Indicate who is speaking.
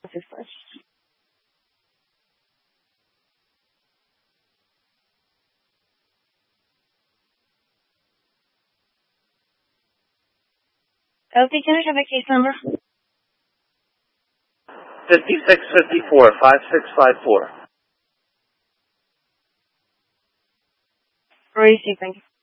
Speaker 1: Okay, can I have a case number?
Speaker 2: 5654, 5654.
Speaker 1: Receive, thank you.